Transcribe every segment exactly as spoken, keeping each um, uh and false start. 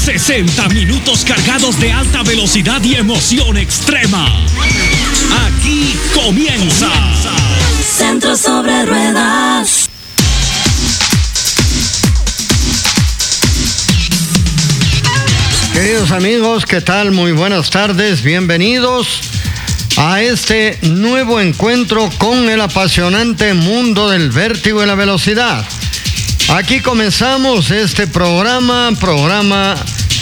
sesenta minutos cargados de alta velocidad y emoción extrema. Aquí comienza Centro sobre Ruedas. Queridos amigos, ¿qué tal? Muy buenas tardes, bienvenidos a este nuevo encuentro con el apasionante mundo del vértigo y la velocidad. Aquí comenzamos este programa, programa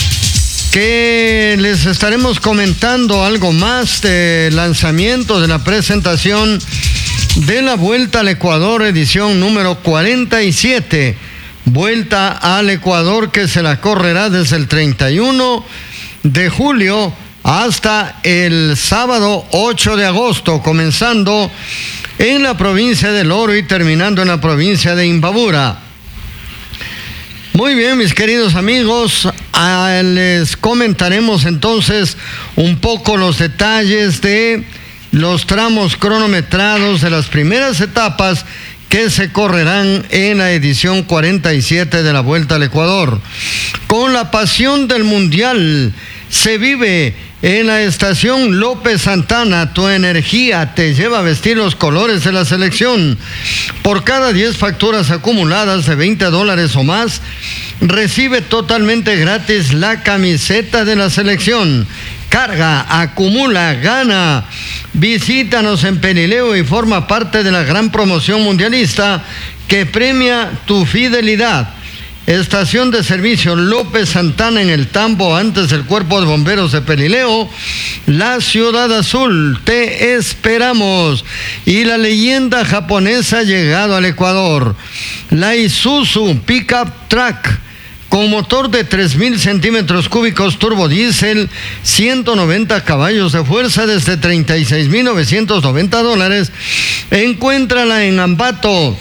que les estaremos comentando algo más del lanzamiento de la presentación de la Vuelta al Ecuador, edición número cuarenta y siete. Vuelta al Ecuador que se la correrá desde el treinta y uno de julio hasta el sábado ocho de agosto, comenzando en la provincia del Oro y terminando en la provincia de Imbabura. Muy bien, mis queridos amigos, ah, les comentaremos entonces un poco los detalles de los tramos cronometrados de las primeras etapas que se correrán en la edición cuarenta y siete de la Vuelta al Ecuador. Con la pasión del Mundial se vive en la estación López Santana. Tu energía te lleva a vestir los colores de la selección. Por cada diez facturas acumuladas de veinte dólares o más, recibe totalmente gratis la camiseta de la selección. Carga, acumula, gana. Visítanos en Penileo y forma parte de la gran promoción mundialista que premia tu fidelidad. Estación de servicio López Santana en el Tambo, antes del Cuerpo de Bomberos de Penileo. La Ciudad Azul, te esperamos. Y la leyenda japonesa ha llegado al Ecuador. La Isuzu Pickup Truck, con motor de tres mil centímetros cúbicos turbo diésel, ciento noventa caballos de fuerza desde treinta y seis mil novecientos noventa dólares. Encuéntrala en Ambato,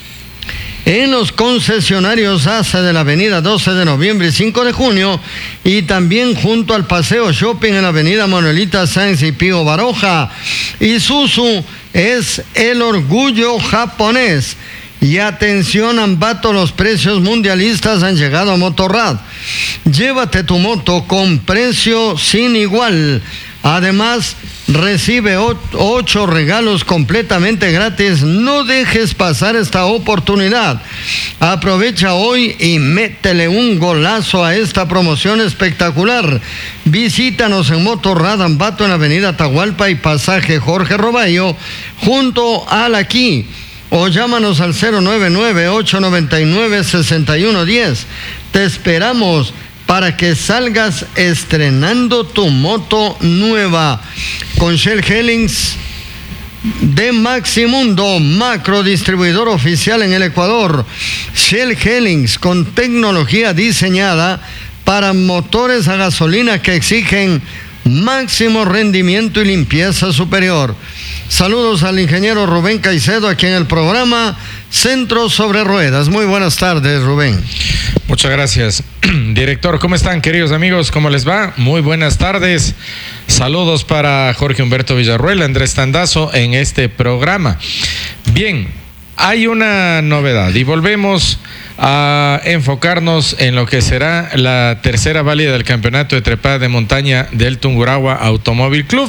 en los concesionarios A C E de la avenida doce de noviembre y cinco de junio, y también junto al Paseo Shopping en la avenida Manuelita Sáenz y Pío Baroja. Isuzu es el orgullo japonés. Y atención, Ambato, los precios mundialistas han llegado a Motorrad. Llévate tu moto con precio sin igual. Además, recibe ocho regalos completamente gratis. No dejes pasar esta oportunidad. Aprovecha hoy y métele un golazo a esta promoción espectacular. Visítanos en Motorrad Ambato en la avenida Atahualpa y pasaje Jorge Roballo, junto al Aquí. O llámanos al cero nueve nueve, ocho nueve nueve, seis uno uno cero. Te esperamos para que salgas estrenando tu moto nueva. Con Shell Helix de Maximundo, macro distribuidor oficial en el Ecuador. Shell Helix, con tecnología diseñada para motores a gasolina que exigen máximo rendimiento y limpieza superior. Saludos al ingeniero Rubén Caicedo aquí en el programa Centro sobre Ruedas. Muy buenas tardes, Rubén. Muchas gracias, director. ¿Cómo están, queridos amigos? ¿Cómo les va? Muy buenas tardes. Saludos para Jorge Humberto Villarruel, Andrés Tandazo en este programa. Bien, hay una novedad y volvemos a enfocarnos en lo que será la tercera válida del campeonato de trepada de montaña del Tungurahua Automóvil Club.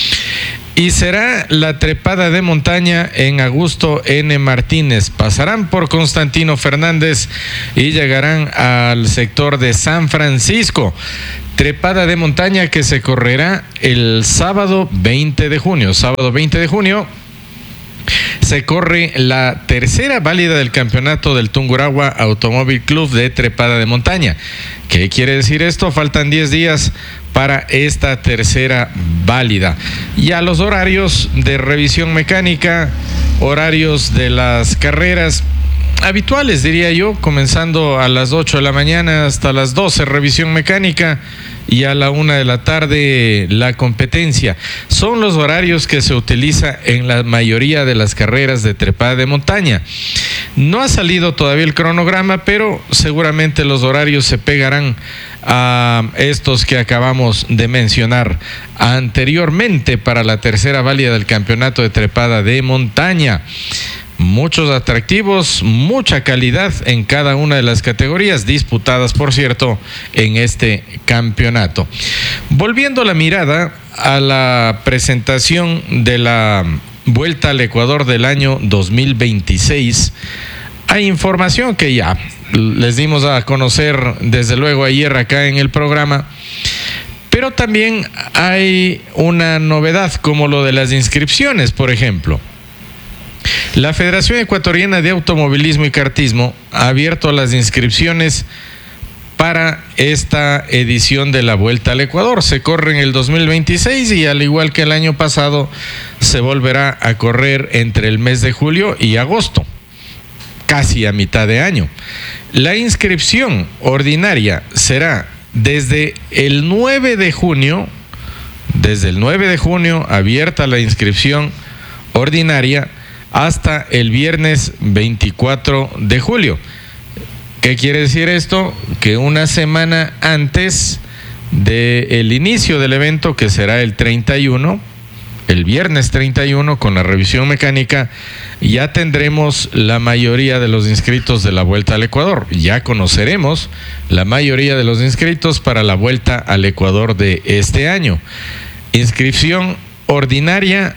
Y será la trepada de montaña en Augusto N. Martínez. Pasarán por Constantino Fernández y llegarán al sector de San Francisco. Trepada de montaña que se correrá el sábado veinte de junio. Sábado veinte de junio se corre la tercera válida del campeonato del Tungurahua Automóvil Club de trepada de montaña. ¿Qué quiere decir esto? Faltan diez días para esta tercera válida. Ya los horarios de revisión mecánica, horarios de las carreras habituales, diría yo, comenzando a las ocho de la mañana hasta las doce, revisión mecánica, y a la una de la tarde la competencia. Son los horarios que se utiliza en la mayoría de las carreras de trepada de montaña. No ha salido todavía el cronograma, pero seguramente los horarios se pegarán a estos que acabamos de mencionar anteriormente para la tercera válida del campeonato de trepada de montaña. muchos atractivos, mucha calidad en cada una de las categorías disputadas, por cierto, en este campeonato. Volviendo la mirada a la presentación de la Vuelta al Ecuador del año dos mil veintiséis, hay información que ya les dimos a conocer desde luego ayer acá en el programa, pero también hay una novedad como lo de las inscripciones, por ejemplo. La Federación Ecuatoriana de Automovilismo y Kartismo ha abierto las inscripciones para esta edición de la Vuelta al Ecuador. Se corre en el dos mil veintiséis y al igual que el año pasado se volverá a correr entre el mes de julio y agosto, casi a mitad de año. La inscripción ordinaria será desde el nueve de junio, desde el nueve de junio abierta la inscripción ordinaria hasta el viernes veinticuatro de julio. ¿Qué quiere decir esto? Que una semana antes del inicio del evento, que será el treinta y uno, el viernes treinta y uno, con la revisión mecánica, ya tendremos la mayoría de los inscritos de la Vuelta al Ecuador. Ya conoceremos la mayoría de los inscritos para la Vuelta al Ecuador de este año. Inscripción ordinaria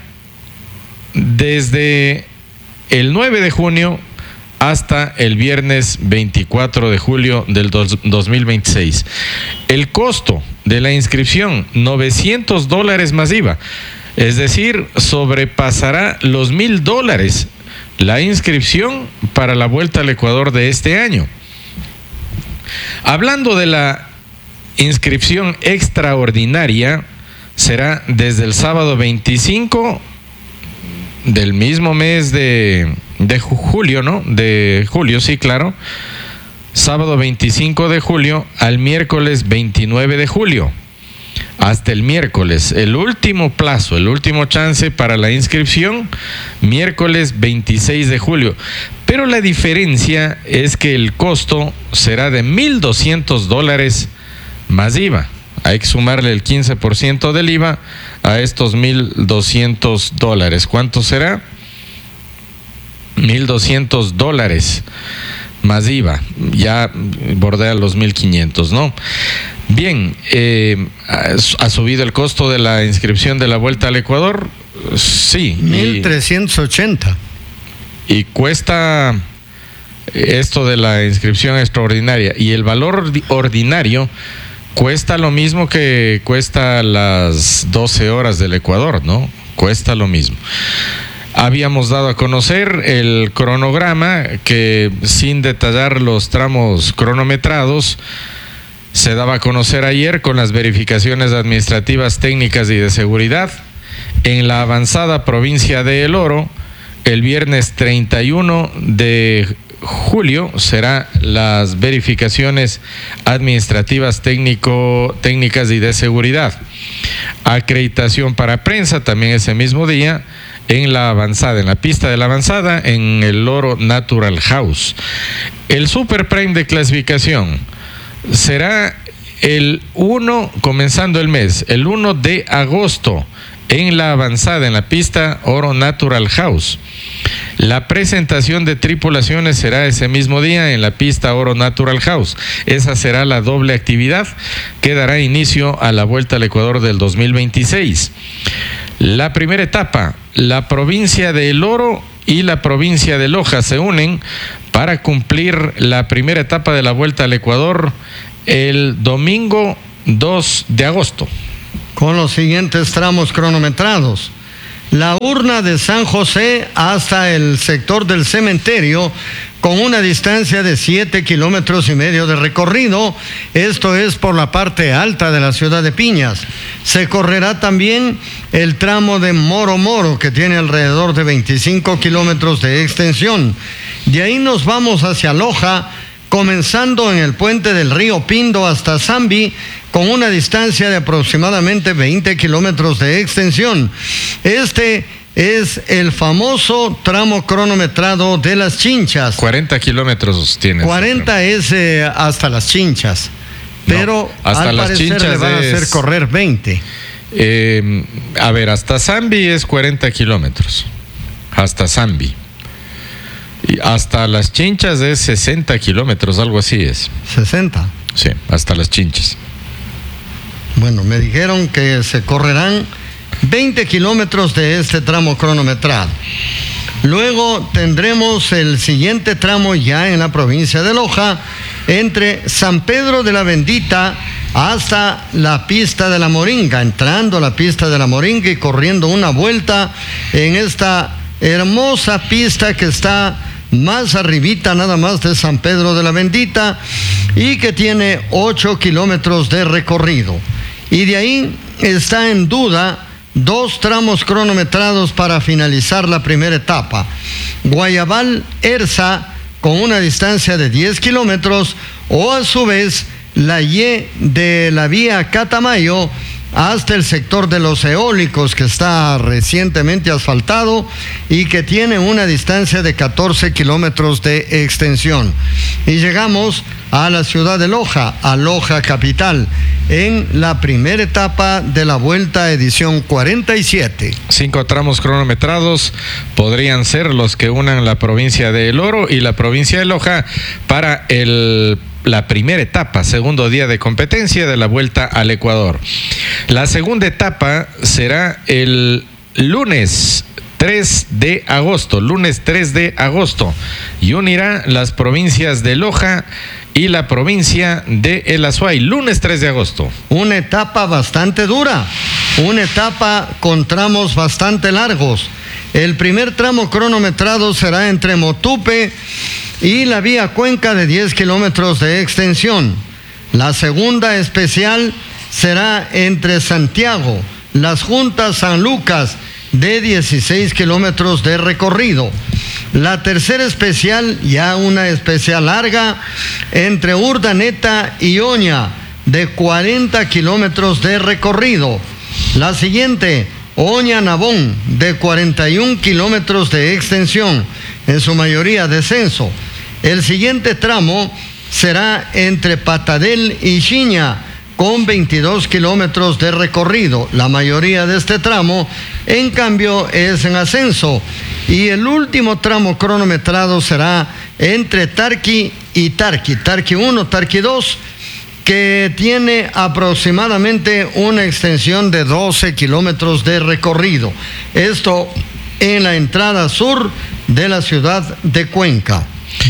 desde el nueve de junio hasta el viernes veinticuatro de julio del dos mil veintiséis. El costo de la inscripción, novecientos dólares más I V A. Es decir, sobrepasará los mil dólares la inscripción para la Vuelta al Ecuador de este año. Hablando de la inscripción extraordinaria, será desde el sábado veinticinco del mismo mes de, de julio, ¿no? De julio, sí, claro. Sábado veinticinco de julio al miércoles veintinueve de julio. Hasta el miércoles, el último plazo, el último chance para la inscripción, miércoles veintiséis de julio. Pero la diferencia es que el costo será de mil doscientos dólares más I V A. Hay que sumarle el quince por ciento del I V A a estos mil doscientos dólares. ¿Cuánto será? mil doscientos dólares más I V A. Ya bordea los mil quinientos, ¿no? Bien, eh, ¿ha subido el costo de la inscripción de la Vuelta al Ecuador? Sí. mil trescientos ochenta. Y cuesta esto de la inscripción extraordinaria. Y el valor ordinario cuesta lo mismo que cuesta las doce horas del Ecuador, ¿no? Cuesta lo mismo. Habíamos dado a conocer el cronograma que, sin detallar los tramos cronometrados, se daba a conocer ayer con las verificaciones administrativas, técnicas y de seguridad. En la avanzada provincia de El Oro, el viernes treinta y uno de julio será las verificaciones administrativas, técnico, técnicas y de seguridad. Acreditación para prensa también ese mismo día en la avanzada, en la pista de la avanzada, en el Oro Natural House. El Super Prime de clasificación será el uno, comenzando el mes, el uno de agosto, en la avanzada, en la pista Oro Natural House. La presentación de tripulaciones será ese mismo día en la pista Oro Natural House. Esa será la doble actividad que dará inicio a la Vuelta al Ecuador del dos mil veintiséis. La primera etapa, la provincia de El Oro y la provincia de Loja se unen para cumplir la primera etapa de la Vuelta al Ecuador el domingo dos de agosto. Con los siguientes tramos cronometrados. La urna de San José hasta el sector del cementerio, con una distancia de siete kilómetros y medio de recorrido. Esto es por la parte alta de la ciudad de Piñas. Se correrá también el tramo de Moro Moro, que tiene alrededor de veinticinco kilómetros de extensión. De ahí nos vamos hacia Loja, comenzando en el puente del río Pindo hasta Zambi, con una distancia de aproximadamente veinte kilómetros de extensión. Este es el famoso tramo cronometrado de Las Chinchas. cuarenta kilómetros tiene. cuarenta es eh, hasta Las Chinchas, pero no, hasta al Las parecer Chinchas le van a es... hacer correr veinte. Eh, a ver, hasta Zambi es cuarenta kilómetros. Hasta Zambi. Y hasta Las Chinchas es sesenta kilómetros, algo así es. ¿sesenta? Sí, hasta Las Chinchas. Bueno, me dijeron que se correrán veinte kilómetros de este tramo cronometrado. Luego tendremos el siguiente tramo ya en la provincia de Loja, entre San Pedro de la Bendita hasta la pista de la Moringa, entrando a la pista de la Moringa y corriendo una vuelta en esta hermosa pista que está más arribita nada más de San Pedro de la Bendita y que tiene ocho kilómetros de recorrido. Y de ahí está en duda dos tramos cronometrados para finalizar la primera etapa. Guayabal Erza con una distancia de diez kilómetros, o a su vez la Y de la vía Catamayo hasta el sector de los eólicos, que está recientemente asfaltado y que tiene una distancia de catorce kilómetros de extensión. Y llegamos a la ciudad de Loja, a Loja capital, en la primera etapa de la Vuelta edición cuarenta y siete. Cinco tramos cronometrados podrían ser los que unan la provincia de El Oro y la provincia de Loja para el la primera etapa, segundo día de competencia de la Vuelta al Ecuador. La segunda etapa será el lunes tres de agosto, lunes tres de agosto, y unirá las provincias de Loja y la provincia de El Azuay, lunes tres de agosto. Una etapa bastante dura, una etapa con tramos bastante largos. El primer tramo cronometrado será entre Motupe y la vía Cuenca de diez kilómetros de extensión. La segunda especial será entre Santiago, Las Juntas, San Lucas, de dieciséis kilómetros de recorrido. La tercera especial, ya una especial larga, entre Urdaneta y Oña, de cuarenta kilómetros de recorrido. La siguiente, Oña Nabón, de cuarenta y un kilómetros de extensión, en su mayoría descenso. El siguiente tramo será entre Patadel y Chiña, con veintidós kilómetros de recorrido. La mayoría de este tramo, en cambio, es en ascenso. Y el último tramo cronometrado será entre Tarqui y Tarqui, Tarqui uno, Tarqui dos, que tiene aproximadamente una extensión de doce kilómetros de recorrido. Esto en la entrada sur de la ciudad de Cuenca.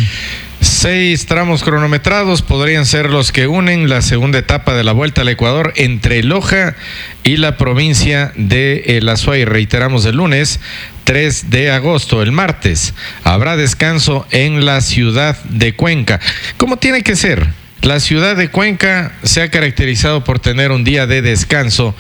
Seis tramos cronometrados podrían ser los que unen la segunda etapa de la Vuelta al Ecuador entre Loja y la provincia de El Azuay. Reiteramos, el lunes tres de agosto, el martes, habrá descanso en la ciudad de Cuenca. ¿Cómo tiene que ser? La ciudad de Cuenca se ha caracterizado por tener un día de descanso.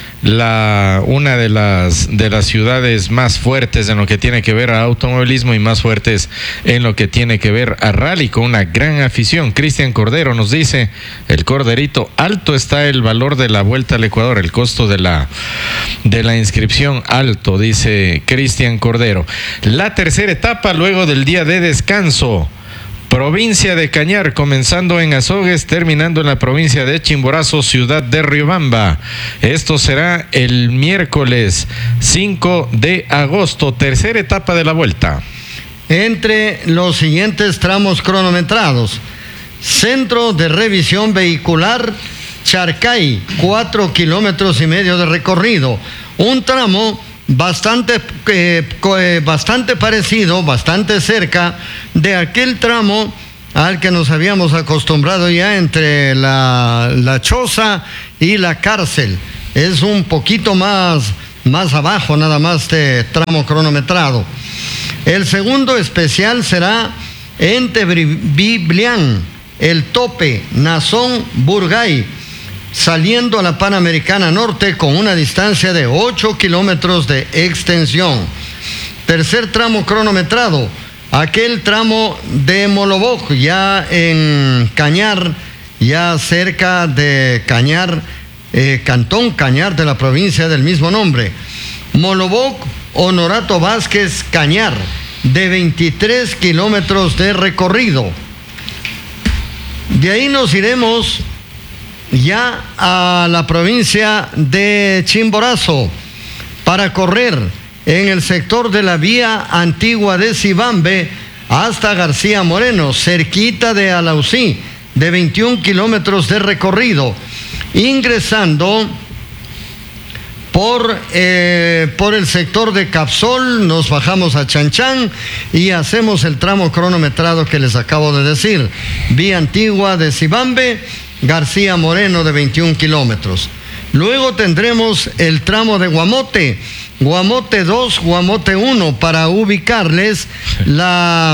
La, una de las, de las ciudades más fuertes en lo que tiene que ver a automovilismo y más fuertes en lo que tiene que ver a rally, con una gran afición. Cristian Cordero nos dice, el Corderito, alto está el valor de la Vuelta al Ecuador, el costo de la, de la inscripción alto, dice Cristian Cordero. La tercera etapa luego del día de descanso. Provincia de Cañar, comenzando en Azogues, terminando en la provincia de Chimborazo, ciudad de Riobamba. Esto será el miércoles cinco de agosto, tercera etapa de la vuelta. Entre los siguientes tramos cronometrados: Centro de Revisión Vehicular Charcay, cuatro kilómetros y medio de recorrido. Un tramo bastante, eh, bastante parecido, bastante cerca de aquel tramo al que nos habíamos acostumbrado ya entre la, la Choza y la Cárcel. Es un poquito más, más abajo nada más de tramo cronometrado. El segundo especial será entre Biblián, El Tope, Nazón, Burgay, saliendo a la Panamericana Norte con una distancia de ocho kilómetros de extensión. Tercer tramo cronometrado, aquel tramo de Moloboc, ya en Cañar, ya cerca de Cañar, eh, Cantón Cañar de la provincia del mismo nombre. Moloboc, Honorato Vázquez, Cañar, de veintitrés kilómetros de recorrido. De ahí nos iremos ya a la provincia de Chimborazo para correr en el sector de la vía antigua de Cibambe hasta García Moreno, cerquita de Alausí, de veintiún kilómetros de recorrido, ingresando por, eh, por el sector de Capsol, nos bajamos a Chanchán y hacemos el tramo cronometrado que les acabo de decir. Vía Antigua de Cibambe, García Moreno de veintiún kilómetros. Luego tendremos el tramo de Guamote, Guamote dos, Guamote uno, para ubicarles la,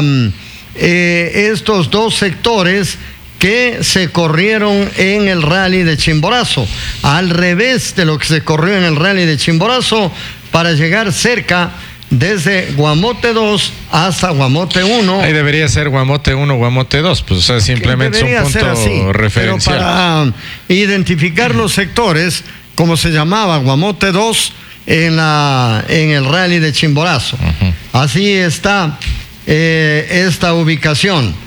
eh, estos dos sectores que se corrieron en el rally de Chimborazo, al revés de lo que se corrió en el rally de Chimborazo, para llegar cerca desde Guamote dos hasta Guamote uno. Ahí debería ser Guamote uno, Guamote dos, pues o sea, simplemente es un punto así, referencial. Pero para identificar los sectores, como se llamaba Guamote dos en, la, en el rally de Chimborazo. Uh-huh. Así está eh, esta ubicación.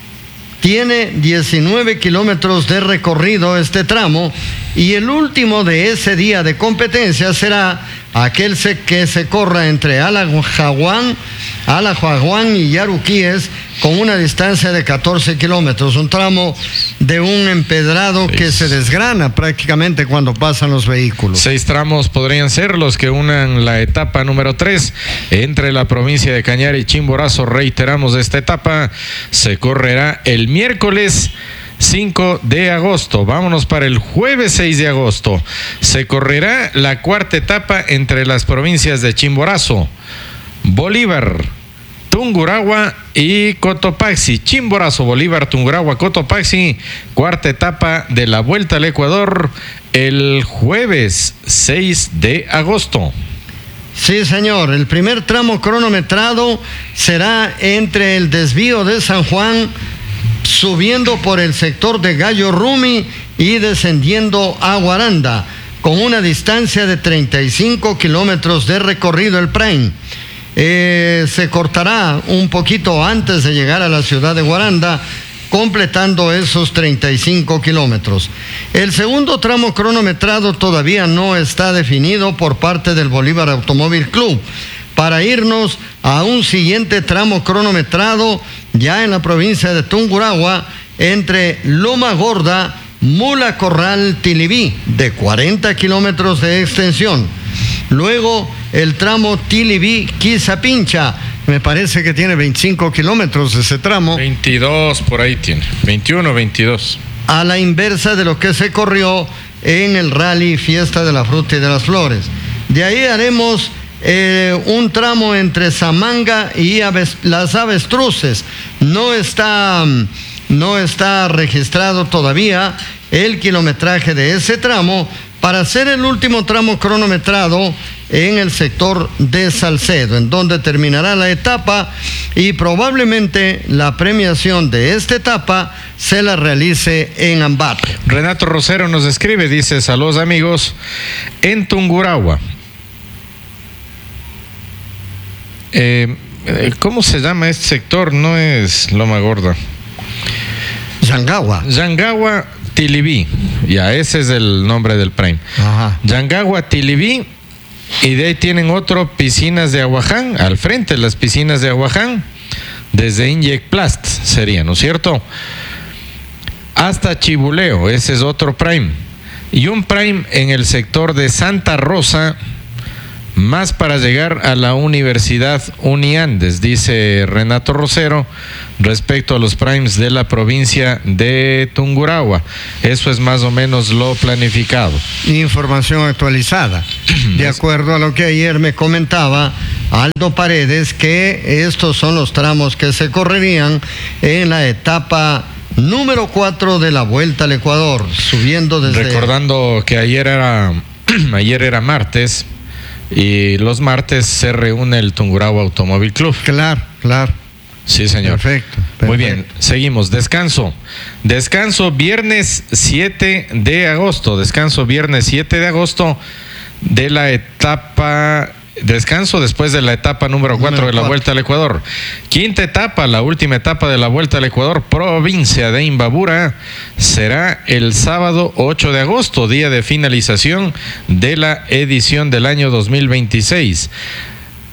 Tiene diecinueve kilómetros de recorrido este tramo y el último de ese día de competencia será aquel que se corra entre Alajuaguán, Alajuaguán y Yaruquíes con una distancia de catorce kilómetros, un tramo de un empedrado Seis. que se desgrana prácticamente cuando pasan los vehículos. Seis tramos podrían ser los que unan la etapa número tres entre la provincia de Cañar y Chimborazo. Reiteramos, esta etapa se correrá el miércoles cinco de agosto. Vámonos para el jueves seis de agosto. Se correrá la cuarta etapa entre las provincias de Chimborazo, Bolívar, Tungurahua y Cotopaxi. Chimborazo, Bolívar, Tungurahua, Cotopaxi, cuarta etapa de la Vuelta al Ecuador el jueves seis de agosto. Sí, señor. El primer tramo cronometrado será entre el desvío de San Juan, subiendo por el sector de Gallo Rumi y descendiendo a Guaranda, con una distancia de treinta y cinco kilómetros de recorrido el Prime. Eh, se cortará un poquito antes de llegar a la ciudad de Guaranda, completando esos treinta y cinco kilómetros. El segundo tramo cronometrado todavía no está definido por parte del Bolívar Automóvil Club, para irnos a un siguiente tramo cronometrado ya en la provincia de Tungurahua, entre Loma Gorda, Mula Corral, Tilibí, de cuarenta kilómetros de extensión. Luego el tramo Tilibí-Quizapincha, me parece que tiene veinticinco kilómetros ese tramo. veintidós por ahí tiene, veintiuno, veintidós. A la inversa de lo que se corrió en el rally Fiesta de la Fruta y de las Flores. De ahí haremos eh, un tramo entre Samanga y Aves, las Avestruces. No está, no está registrado todavía el kilometraje de ese tramo, para hacer el último tramo cronometrado en el sector de Salcedo, en donde terminará la etapa y probablemente la premiación de esta etapa se la realice en Ambato. Renato Rosero nos escribe, dice: saludos amigos, en Tungurahua. Eh, ¿Cómo se llama este sector? No es Loma Gorda. Yangagua. Yangagua, Tilibí, ya ese es el nombre del Prime. Ajá. Yangagua, Tilibí, y de ahí tienen otro, Piscinas de Aguaján, al frente las Piscinas de Aguaján, desde Injecplast sería, ¿no es cierto? Hasta Chibuleo, ese es otro Prime. Y un Prime en el sector de Santa Rosa, más para llegar a la Universidad Uniandes, dice Renato Rosero, respecto a los primes de la provincia de Tungurahua. Eso es más o menos lo planificado. Información actualizada. De acuerdo a lo que ayer me comentaba Aldo Paredes, que estos son los tramos que se correrían en la etapa número cuatro de la Vuelta al Ecuador, subiendo desde... Recordando que ayer era, ayer era martes, y los martes se reúne el Tungurahua Automóvil Club. Claro, claro. Sí, señor. Perfecto, perfecto. Muy bien, seguimos. Descanso. Descanso viernes siete de agosto. Descanso viernes siete de agosto de la etapa... Descanso después de la etapa número cuatro de la Vuelta al Ecuador. Quinta etapa, la última etapa de la Vuelta al Ecuador, provincia de Imbabura, será el sábado ocho de agosto, día de finalización de la edición del año dos mil veintiséis.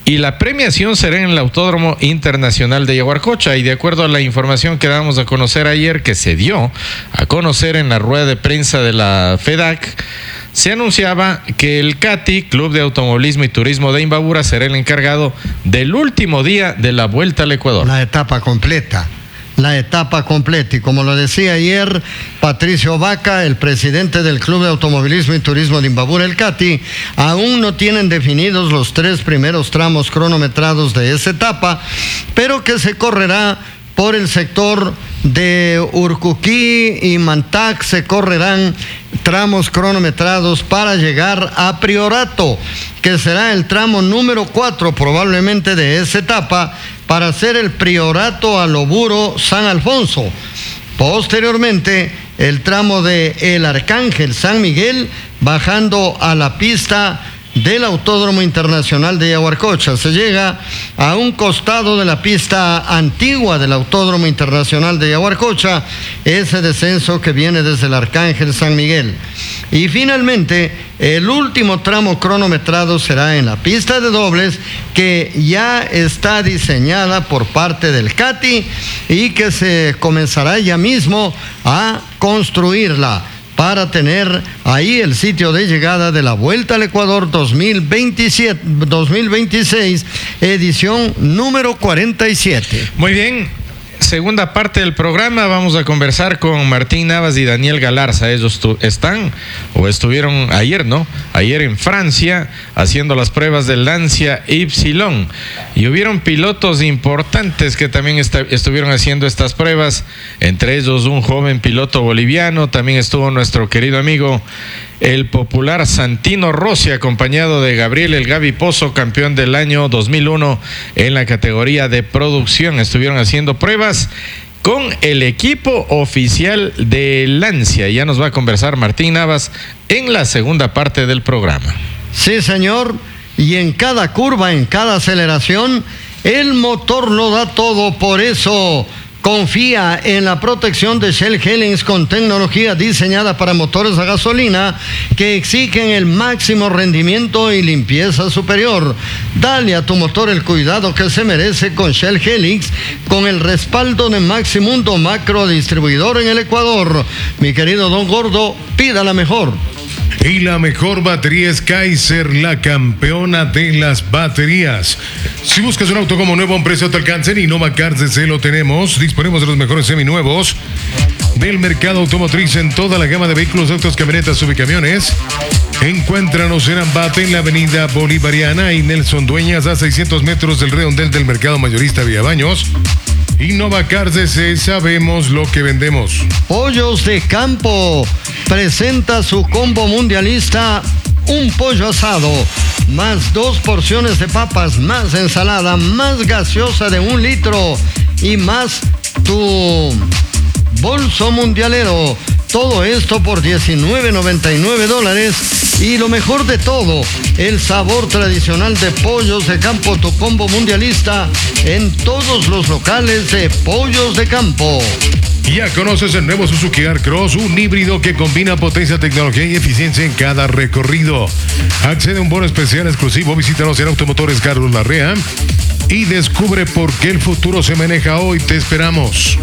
y la premiación será en el Autódromo Internacional de Yaguarcocha. Y de acuerdo a la información que damos a conocer ayer, que se dio a conocer en la rueda de prensa de la FEDAC, se anunciaba que el CATI, Club de Automovilismo y Turismo de Imbabura, será el encargado del último día de la Vuelta al Ecuador. La etapa completa. La etapa completa. Y como lo decía ayer Patricio Vaca, el presidente del Club de Automovilismo y Turismo de Imbabura, el CATI, aún no tienen definidos los tres primeros tramos cronometrados de esa etapa, pero que se correrá por el sector de Urcuquí y Mantac. Se correrán tramos cronometrados para llegar a Priorato, que será el tramo número cuatro probablemente de esa etapa, para hacer el Priorato a Loburo San Alfonso. Posteriormente, el tramo de El Arcángel San Miguel, bajando a la pista del Autódromo Internacional de Yaguarcocha. Se llega a un costado de la pista antigua del Autódromo Internacional de Yaguarcocha, ese descenso que viene desde el Arcángel San Miguel. Y finalmente, el último tramo cronometrado será en la pista de dobles, que ya está diseñada por parte del CATI y que se comenzará ya mismo a construirla, para tener ahí el sitio de llegada de la Vuelta al Ecuador dos mil veintisiete, dos mil veintiséis, edición número cuarenta y siete. Muy bien, segunda parte del programa, vamos a conversar con Martín Navas y Daniel Galarza. Ellos están, o estuvieron ayer, ¿no? Ayer en Francia, haciendo las pruebas del Lancia Ypsilon. Y hubieron pilotos importantes que también estuvieron haciendo estas pruebas, entre ellos un joven piloto boliviano. También estuvo nuestro querido amigo, el popular Santino Rossi, acompañado de Gabriel El Gaby Pozo, campeón del año dos mil uno en la categoría de producción. Estuvieron haciendo pruebas con el equipo oficial de Lancia. Ya nos va a conversar Martín Navas en la segunda parte del programa. Sí, señor. Y en cada curva, en cada aceleración, el motor lo da todo. Por eso confía en la protección de Shell Helix, con tecnología diseñada para motores a gasolina que exigen el máximo rendimiento y limpieza superior. Dale a tu motor el cuidado que se merece con Shell Helix, con el respaldo de Maximundo, macro distribuidor en el Ecuador. Mi querido Don Gordo, pida la mejor. Y la mejor batería es Kaiser, la campeona de las baterías. Si buscas un auto como nuevo a un precio a tu alcance, en Innova Cars D C lo tenemos. Disponemos de los mejores seminuevos del mercado automotriz en toda la gama de vehículos, autos, camionetas, subicamiones. Encuéntranos en Ambate, en la avenida Bolivariana y Nelson Dueñas, a seiscientos metros del redondel del mercado mayorista Villa Baños. Innova Cars D C, sabemos lo que vendemos. Pollos de Campo presenta su combo mundialista: un pollo asado, más dos porciones de papas, más ensalada, más gaseosa de un litro y más tu bolso mundialero. Todo esto por diecinueve noventa y nueve dólares. Y lo mejor de todo, el sabor tradicional de Pollos de Campo, tu combo mundialista, en todos los locales de Pollos de Campo. Ya conoces el nuevo Suzuki Aircross, un híbrido que combina potencia, tecnología y eficiencia en cada recorrido. Accede a un bono especial exclusivo. Visítanos en Automotores Carlos Larrea y descubre por qué el futuro se maneja hoy. Te esperamos.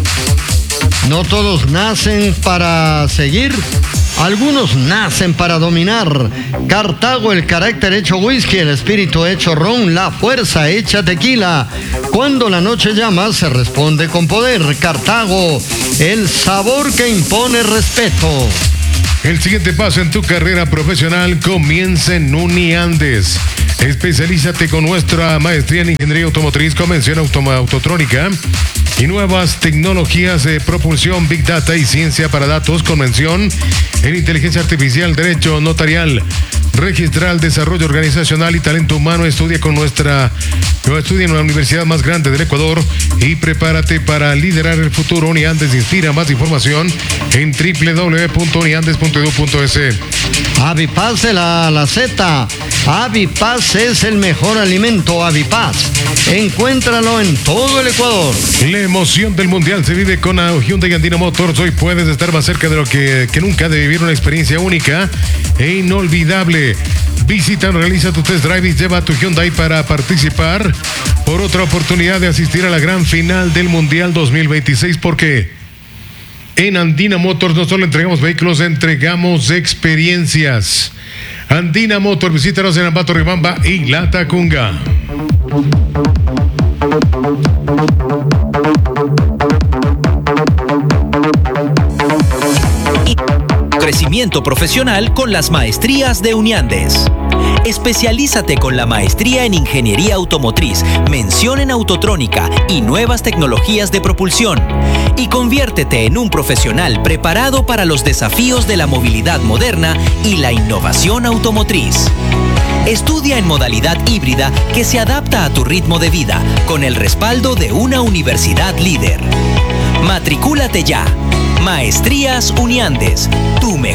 No todos nacen para seguir, algunos nacen para dominar. Cartago, el carácter hecho whisky, el espíritu hecho ron, la fuerza hecha tequila. Cuando la noche llama, se responde con poder. Cartago, el sabor que impone respeto. El siguiente paso en tu carrera profesional comienza en Uniandes. Especialízate con nuestra maestría en Ingeniería Automotriz, Convención Automa Autotrónica y nuevas tecnologías de propulsión, Big Data y ciencia para datos, Convención en Inteligencia Artificial, Derecho Notarial, Registral, Desarrollo Organizacional y Talento Humano. Estudia con nuestra, estudia en la universidad más grande del Ecuador y prepárate para liderar el futuro. Uniandes inspira. Más información en doble u doble u doble u punto uniandes punto edu punto es. Avipaz de la, la Z. Avipaz es el mejor alimento. Avipaz, encuéntralo en todo el Ecuador. La emoción del mundial se vive con Hyundai Andina Motors. Hoy puedes estar más cerca de lo que, que nunca de vivir una experiencia única e inolvidable. Visita, realiza tu test drive y lleva tu Hyundai para participar por otra oportunidad de asistir a la gran final del Mundial dos mil veintiséis, porque en Andina Motors no solo entregamos vehículos, entregamos experiencias. Andina Motors, visítanos en Ambato, Ribamba y La Tacunga. Crecimiento profesional con las maestrías de Uniandes. Especialízate con la maestría en Ingeniería Automotriz, mención en Autotrónica y nuevas tecnologías de propulsión. Y conviértete en un profesional preparado para los desafíos de la movilidad moderna y la innovación automotriz. Estudia en modalidad híbrida que se adapta a tu ritmo de vida, con el respaldo de una universidad líder. Matricúlate ya. Maestrías Uniandes, tu mejor